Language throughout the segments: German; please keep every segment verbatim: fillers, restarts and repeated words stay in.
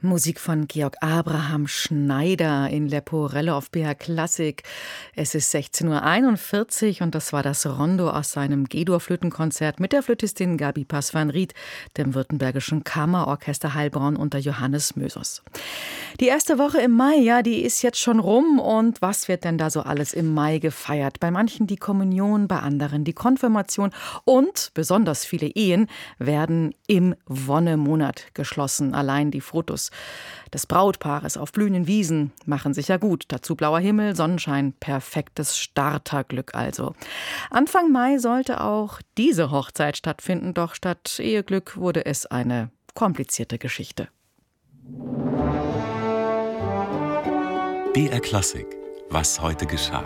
Musik von Georg Abraham Schneider in Leporello auf B H Klassik. Es ist sechzehn Uhr einundvierzig und das war das Rondo aus seinem G-Dur-Flötenkonzert mit der Flötistin Gabi Pass-van-Riet, dem Württembergischen Kammerorchester Heilbronn unter Johannes Mösos. Die erste Woche im Mai, ja, die ist jetzt schon rum. Und was wird denn da so alles im Mai gefeiert? Bei manchen die Kommunion, bei anderen die Konfirmation und besonders viele Ehen werden im Wonnemonat geschlossen. Allein die Fotos des Brautpaares auf blühenden Wiesen machen sich ja gut. Dazu blauer Himmel, Sonnenschein, perfektes Starterglück also. Anfang Mai sollte auch diese Hochzeit stattfinden, doch statt Eheglück wurde es eine komplizierte Geschichte. B R Klassik. Was heute geschah.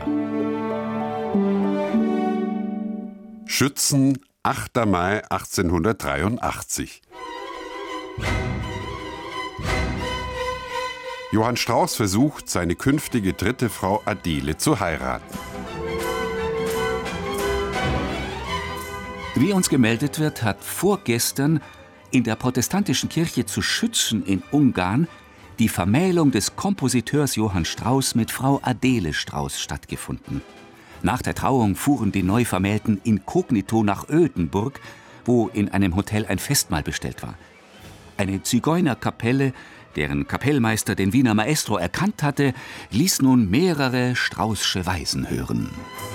Schützen, achter Mai achtzehnhundertdreiundachtzig. Johann Strauss versucht, seine künftige dritte Frau Adele zu heiraten. Wie uns gemeldet wird, hat vorgestern in der protestantischen Kirche zu Schützen in Ungarn die Vermählung des Kompositeurs Johann Strauss mit Frau Adele Strauss stattgefunden. Nach der Trauung fuhren die Neuvermählten inkognito nach Ödenburg, wo in einem Hotel ein Festmahl bestellt war. Eine Zigeunerkapelle, deren Kapellmeister den Wiener Maestro erkannt hatte, ließ nun mehrere Straußsche Weisen hören.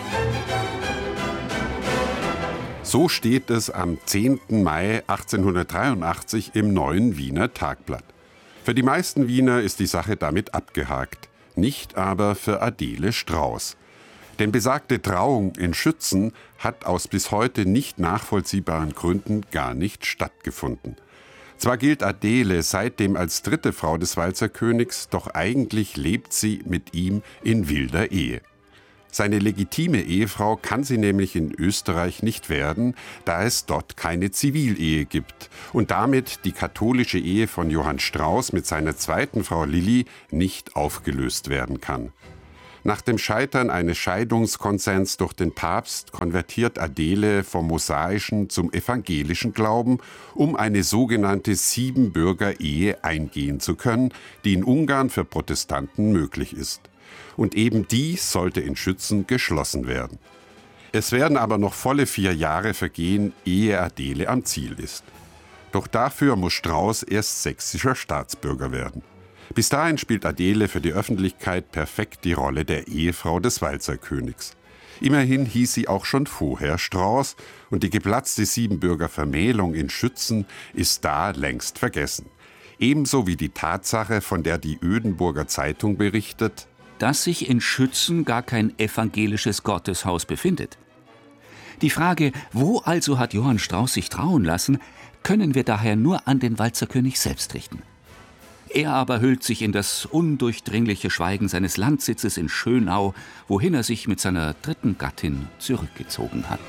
So steht es am zehnten Mai achtzehnhundertdreiundachtzig im Neuen Wiener Tagblatt. Für die meisten Wiener ist die Sache damit abgehakt, nicht aber für Adele Strauss. Denn besagte Trauung in Schützen hat aus bis heute nicht nachvollziehbaren Gründen gar nicht stattgefunden. Zwar gilt Adele seitdem als dritte Frau des Walzerkönigs, doch eigentlich lebt sie mit ihm in wilder Ehe. Seine legitime Ehefrau kann sie nämlich in Österreich nicht werden, da es dort keine Zivilehe gibt und damit die katholische Ehe von Johann Strauss mit seiner zweiten Frau Lilli nicht aufgelöst werden kann. Nach dem Scheitern eines Scheidungskonsents durch den Papst konvertiert Adele vom mosaischen zum evangelischen Glauben, um eine sogenannte Siebenbürger-Ehe eingehen zu können, die in Ungarn für Protestanten möglich ist. Und eben die sollte in Schützen geschlossen werden. Es werden aber noch volle vier Jahre vergehen, ehe Adele am Ziel ist. Doch dafür muss Strauss erst sächsischer Staatsbürger werden. Bis dahin spielt Adele für die Öffentlichkeit perfekt die Rolle der Ehefrau des Walzerkönigs. Immerhin hieß sie auch schon vorher Strauss und die geplatzte Siebenbürger Vermählung in Schützen ist da längst vergessen. Ebenso wie die Tatsache, von der die Ödenburger Zeitung berichtet, dass sich in Schützen gar kein evangelisches Gotteshaus befindet. Die Frage, wo also hat Johann Strauss sich trauen lassen, können wir daher nur an den Walzerkönig selbst richten. Er aber hüllt sich in das undurchdringliche Schweigen seines Landsitzes in Schönau, wohin er sich mit seiner dritten Gattin zurückgezogen hat.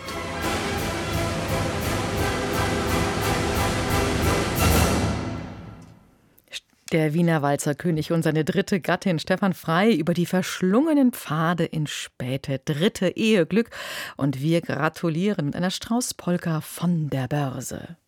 Der Wiener Walzerkönig und seine dritte Gattin Stefan Frey über die verschlungenen Pfade in späte dritte Eheglück. Und wir gratulieren mit einer Strauß-Polka von der Börse.